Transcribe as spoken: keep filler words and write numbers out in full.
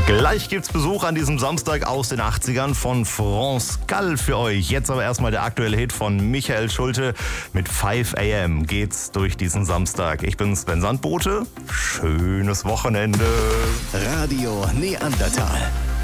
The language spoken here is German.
Gleich gibt's Besuch an diesem Samstag aus den achtzigern von France Gall für euch. Jetzt aber erstmal der aktuelle Hit von Michael Schulte. Mit five a m geht's durch diesen Samstag. Ich bin Sven Sandbote. Schönes Wochenende. Radio Neandertal.